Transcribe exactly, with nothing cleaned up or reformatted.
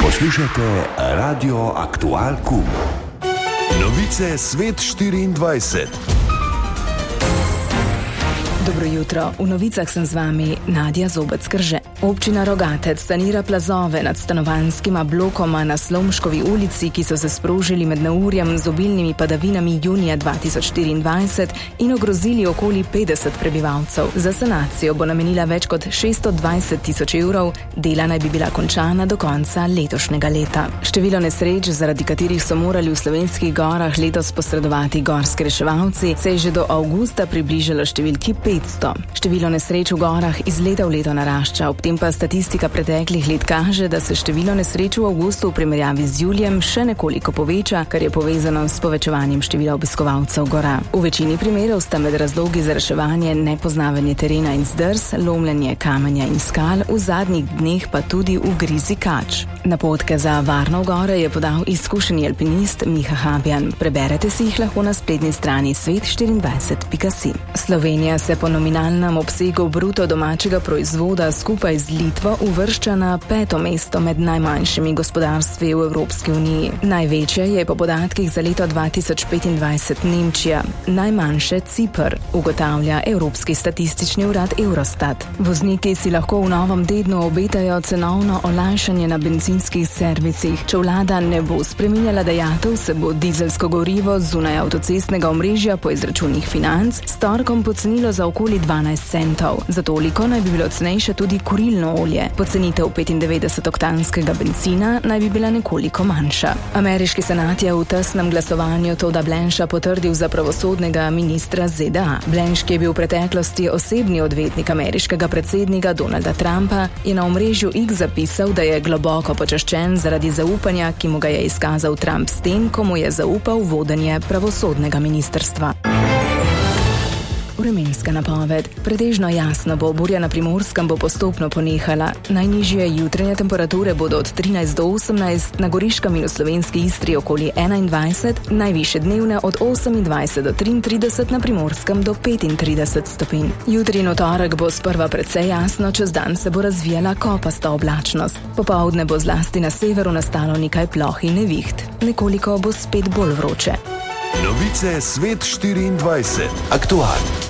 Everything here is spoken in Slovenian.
Poslušate Radio Aktual Q. Novice Svet štiriindvajset. Dobro jutro, v novicah sem z vami Nadja Zobec-Krže. Občina Rogatec sanira plazove nad stanovanjskima blokoma na Slomškovi ulici, ki so se sprožili med neurjem z obilnimi padavinami junija dva tisoč štiriindvajset in ogrozili okoli petdeset prebivalcev. Za sanacijo bo namenila več kot šeststo dvajset tisoč evrov, dela naj bi bila končana do konca letošnjega leta. Število nesreč, zaradi katerih so morali v Slovenskih gorah letos posredovati gorski reševalci, se je že do avgusta približalo številki petsto. Število nesreč v gorah iz leta v leto narašča, ob tem pa statistika preteklih let kaže, da se število nesreč v avgustu v primerjavi z julijem še nekoliko poveča, kar je povezano s povečevanjem števila obiskovalcev gora. V večini primerov sta med razlogi za reševanje nepoznavanje terena in zdrs, lomljenje kamenja in skal, v zadnjih dneh pa tudi ugrizi kač. Napotke za varno v gore je podal izkušeni alpinist Miha Habjan. Preberete si jih lahko na spletni strani svet štiriindvajset pika si. Slovenija se po nominalnem obsegu bruto domačega proizvoda skupaj z Litvo uvršča na peto mesto med najmanjšimi gospodarstvi v Evropski uniji. Največja je po podatkih za leto dva tisoč petindvajset Nemčija, najmanjše Ciper, ugotavlja Evropski statistični urad Eurostat. Vozniki si lahko v novem tednu obetajo cenovno olajšanje na bencinskih servisih. Če vlada ne bo spreminjala dajatev, se bo dizelsko gorivo zunaj avtocestnega omrežja po izračunih financ s torkom pocenilo za okoli dvanajst centov. Za toliko naj bi bilo cenejše tudi kurilno olje. Pocenitev petindevetdesetoktanskega bencina naj bi bila nekoliko manjša. Ameriški senat je v tesnem glasovanju Toda Blancha potrdil za pravosodnega ministra Z D A. Blanch, ki je bil v preteklosti osebni odvetnik ameriškega predsednika Donalda Trumpa, je na omrežju X zapisal, da je globoko počaščen zaradi zaupanja, ki mu ga je izkazal Trump s tem, ko mu je zaupal vodenje pravosodnega ministrstva. Vremenska napoved. Pretežno jasno bo, burja na Primorskem bo postopno ponehala. Najnižje jutranje temperature bodo od trinajst do osemnajst, na Goriškem in v Slovenski Istri okoli enaindvajset, najvišje dnevne od osemindvajset do triintrideset, na Primorskem do petintrideset stopinj. Jutri in v torek bo sprva precej jasno, čez dan se bo razvijala kopasta oblačnost. Popoldne bo zlasti na severu nastalo nekaj ploh in neviht. Nekoliko bo spet bolj vroče. Novice Svet štiriindvajset. Aktual.